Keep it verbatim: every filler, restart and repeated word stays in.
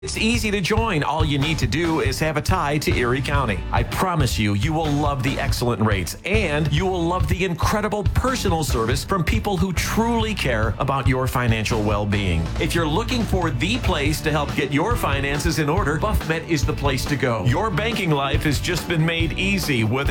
It's easy to join. All you need to do is have a tie to Erie County. I promise you, you will love the excellent rates and you will love the incredible personal service from people who truly care about your financial well-being. If you're looking for the place to help get your finances in order, BuffMet is the place to go. Your banking life has just been made easy with